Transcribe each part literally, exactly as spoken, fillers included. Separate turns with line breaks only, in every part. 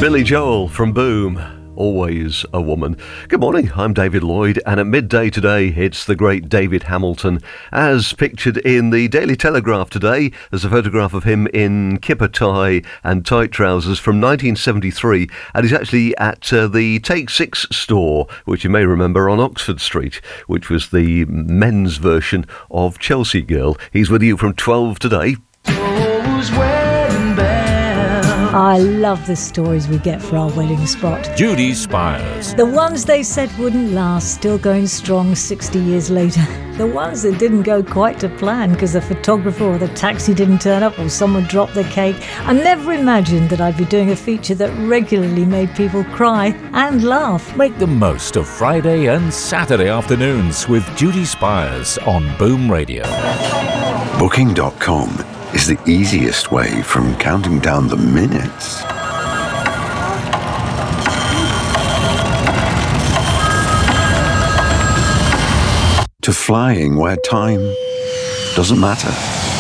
Billy Joel from Boom. Always a woman. Good morning, I'm David Lloyd, and at midday today it's the great David Hamilton, as pictured in the Daily Telegraph today. There's a photograph of him in kipper tie and tight trousers from nineteen seventy-three, and he's actually at uh, the Take Six store, which you may remember on Oxford Street, which was the men's version of Chelsea Girl. He's with you from twelve today.
I love the stories we get for our wedding spot.
Judy Spires.
The ones they said wouldn't last, still going strong sixty years later. The ones that didn't go quite to plan because the photographer or the taxi didn't turn up or someone dropped the cake. I never imagined that I'd be doing a feature that regularly made people cry and laugh.
Make the most of Friday and Saturday afternoons with Judy Spires on Boom Radio.
Booking dot com is the easiest way from counting down the minutes to flying where time doesn't matter.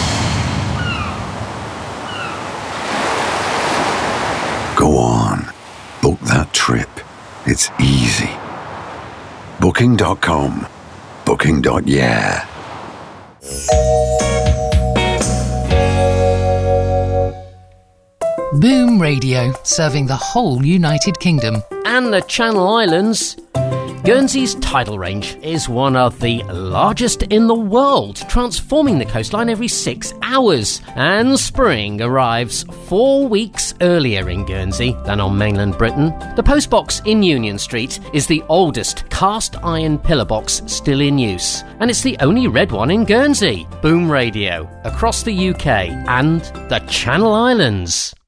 Go on, book that trip. It's easy. Booking dot com. Booking. Yeah.
Boom Radio, serving the whole United Kingdom.
And the Channel Islands. Guernsey's tidal range is one of the largest in the world, transforming the coastline every six hours. And spring arrives four weeks earlier in Guernsey than on mainland Britain. The postbox in Union Street is the oldest cast iron pillar box still in use. And it's the only red one in Guernsey. Boom Radio, across the U K and the Channel Islands.